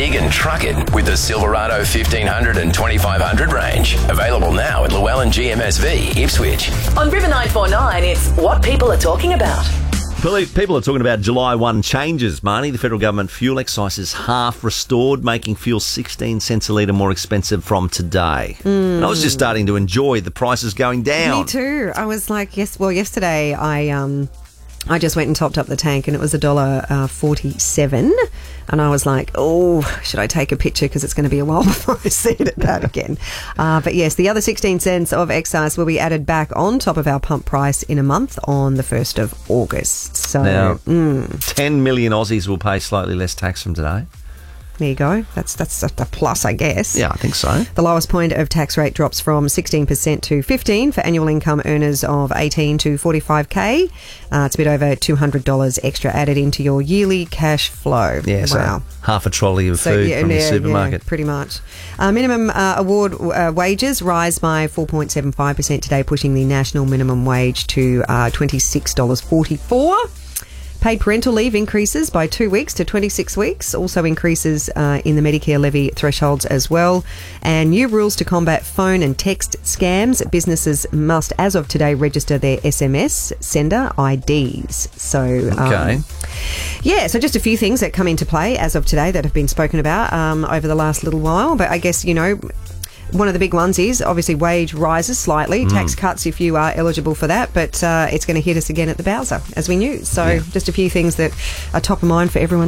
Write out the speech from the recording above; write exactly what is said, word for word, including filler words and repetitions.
Vegan Truck It with the Silverado fifteen hundred and twenty-five hundred range. Available now at Llewellyn G M S V, Ipswich. On River nine four nine, it's what people are talking about. People are talking about July first changes, Marnie. The federal government fuel excise is half restored, making fuel sixteen cents a litre more expensive from today. Mm. And I was just starting to enjoy the prices going down. Me too. I was like, yes. Well, yesterday I um, I just went and topped up the tank, and it was a dollar uh, forty-seven. And I was like, oh, should I take a picture because it's going to be a while before I see it at that again. Uh, but yes, the other sixteen cents of excise will be added back on top of our pump price in a month on the first of August. So now, mm. ten million Aussies will pay slightly less tax from today. There you go. That's that's a plus, I guess. Yeah, I think so. The lowest point of tax rate drops from sixteen percent to fifteen for annual income earners of eighteen to forty-five K. Uh, it's a bit over two hundred dollars extra added into your yearly cash flow. Yeah, wow. So half a trolley of so, food yeah, from yeah, the supermarket. Yeah, pretty much. Uh, minimum uh, award uh, wages rise by four point seven five percent today, pushing the national minimum wage to uh, twenty-six dollars forty-four. Paid parental leave increases by two weeks to twenty-six weeks, also increases uh, in the Medicare levy thresholds as well. And new rules to combat phone and text scams. Businesses must, as of today, register their S M S sender I Ds. So, okay. Um, yeah, so just a few things that come into play as of today that have been spoken about um, over the last little while. But I guess, you know, one of the big ones is obviously wage rises slightly, mm. tax cuts if you are eligible for that, but uh, it's going to hit us again at the Bowser, as we knew. So yeah. just a few things that are top of mind for everyone.